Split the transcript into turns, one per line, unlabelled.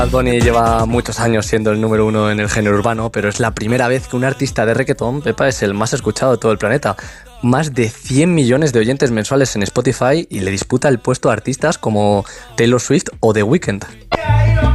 Bad Bunny lleva muchos años siendo el número uno en el género urbano, pero es la primera vez que un artista de reggaetón, Pepa, es el más escuchado de todo el planeta. Más de 100 millones de oyentes mensuales en Spotify y le disputa el puesto a artistas como Taylor Swift o The Weeknd.